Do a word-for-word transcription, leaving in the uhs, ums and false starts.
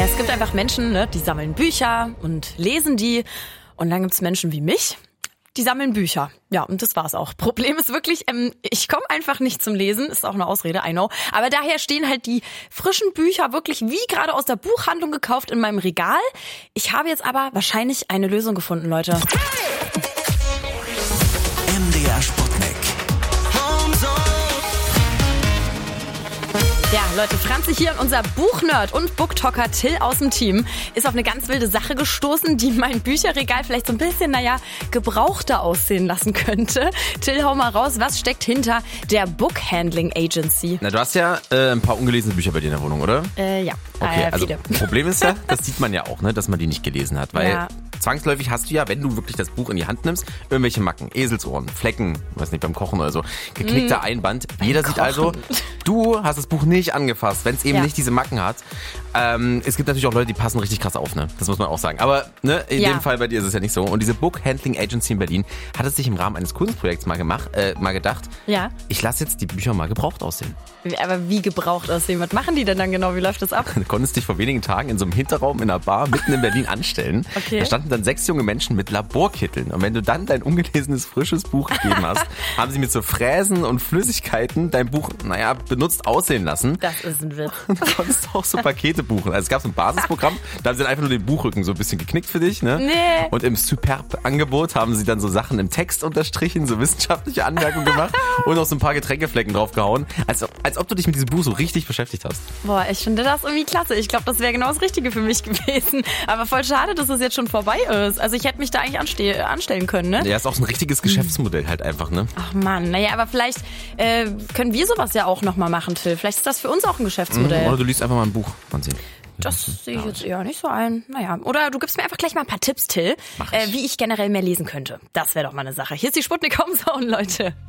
es gibt einfach Menschen, ne, die sammeln Bücher und lesen die. Und dann gibt's Menschen wie mich, die sammeln Bücher. Ja, und das war's auch. Problem ist wirklich, ähm, ich komme einfach nicht zum Lesen. Ist auch eine Ausrede, I know. Aber daher stehen halt die frischen Bücher wirklich wie gerade aus der Buchhandlung gekauft in meinem Regal. Ich habe jetzt aber wahrscheinlich eine Lösung gefunden, Leute. M D R Sputnik. Ja, Leute, Franzi hier und unser Buchnerd und Booktalker Till aus dem Team ist auf eine ganz wilde Sache gestoßen, die mein Bücherregal vielleicht so ein bisschen, naja, gebrauchter aussehen lassen könnte. Till, hau mal raus, was steckt hinter der Book Handling Agency? Na, du hast ja äh, ein paar ungelesene Bücher bei dir in der Wohnung, oder? Äh, ja, Okay, äh, also viele. Problem ist ja, das sieht man ja auch, ne, dass man die nicht gelesen hat, weil Ja. zwangsläufig hast du ja, wenn du wirklich das Buch in die Hand nimmst, irgendwelche Macken, Eselsohren, Flecken, weiß nicht, beim Kochen oder so, geknickter Einband. Jeder sieht Kochen. also, du hast das Buch nicht angefasst, wenn es eben Ja. nicht diese Macken hat. Ähm, es gibt natürlich auch Leute, die passen richtig krass auf, ne? Das muss man auch sagen. Aber ne, in Ja. dem Fall bei dir ist es ja nicht so. Und diese Book Handling Agency in Berlin hat es sich im Rahmen eines Kunstprojekts mal gemacht, äh, mal gedacht, Ja, ich lasse jetzt die Bücher mal gebraucht aussehen. aber wie gebraucht aussehen? Was machen die denn dann genau? Wie läuft das ab? Du konntest dich vor wenigen Tagen in so einem Hinterraum in einer Bar mitten in Berlin anstellen. Okay. Da standen dann sechs junge Menschen mit Laborkitteln. Und wenn du dann dein ungelesenes, frisches Buch gegeben hast, haben sie mit so Fräsen und Flüssigkeiten dein Buch, naja, benutzt aussehen lassen. Das ist ein Witz. Und du konntest auch so Pakete buchen. Also es gab so ein Basisprogramm, da haben sie dann einfach nur den Buchrücken so ein bisschen geknickt für dich. Ne? Nee. Und im Superb-Angebot haben sie dann so Sachen im Text unterstrichen, so wissenschaftliche Anmerkungen gemacht und auch so ein paar Getränkeflecken draufgehauen. Als, ob- als ob du dich mit diesem Buch so richtig beschäftigt hast. Boah, ich finde das irgendwie klasse. Ich glaube, das wäre genau das Richtige für mich gewesen. Aber voll schade, dass es jetzt schon vorbei ist. Also ich hätte mich da eigentlich anste- anstellen können, ne? Ja, ist auch so ein richtiges Geschäftsmodell halt einfach, ne? Ach Mann, naja, aber vielleicht äh, können wir sowas ja auch nochmal machen, Till. Vielleicht ist das für uns auch ein Geschäftsmodell. Oder du liest einfach mal ein Buch, Franzi. Das sehe ich jetzt eher nicht so ein. Naja, oder du gibst mir einfach gleich mal ein paar Tipps, Till, Mach ich. äh, wie ich generell mehr lesen könnte. Das wäre doch mal eine Sache. Hier ist die Sputnik Homezone, Leute.